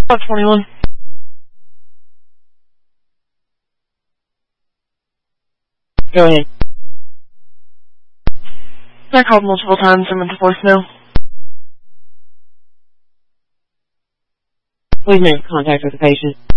About 21. Go ahead. I called multiple times and went to voicemail. Please make contact with the patient.